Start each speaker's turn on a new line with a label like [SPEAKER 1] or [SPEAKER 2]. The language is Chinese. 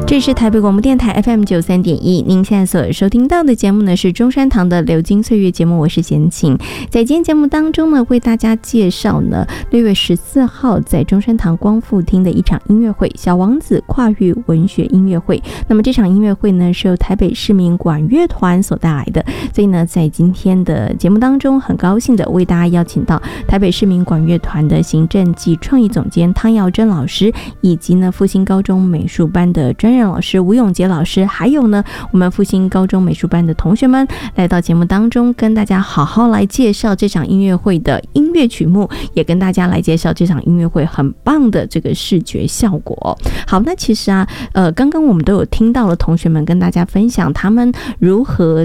[SPEAKER 1] 这是台北广播电台 FM93.1，您现在所收听到的节目呢是中山堂的流金岁月节目，我是贤琴。在今天节目当中呢，为大家介绍呢6月14号在中山堂光复厅的一场音乐会——小王子跨域文学音乐会。那么这场音乐会呢是由台北市民管乐团所带来的，所以呢在今天的节目当中，很高兴的为大家邀请到台北市民管乐团的行政暨创意总监汤耀珍老师，以及呢复兴高中美术班的专任老师吴永杰老师，还有呢我们复兴高中美术班的同学们来到节目当中，跟大家好好来介绍这场音乐会的音乐曲目，也跟大家来介绍这场音乐会很棒的这个视觉效果。好，那其实刚刚我们都有听到了同学们跟大家分享他们如何